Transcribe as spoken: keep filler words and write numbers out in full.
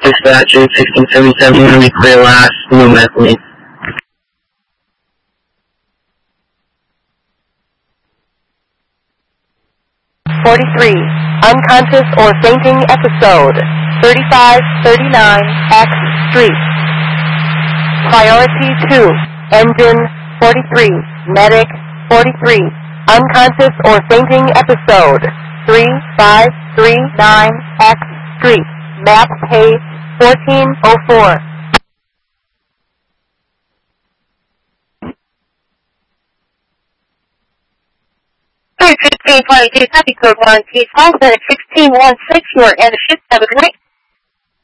Dispatcher sixteen seventy-seven, when we clear last, no methylene. forty-three. Unconscious or fainting episode. thirty-five thirty-nine X Street. Priority two. Engine forty-three. Medic forty-three. Unconscious or fainting episode. three five three nine X Street. Map page fourteen oh four. sixteen twenty-two, copy code one, please call at sixteen one six, you are in the ship, have a great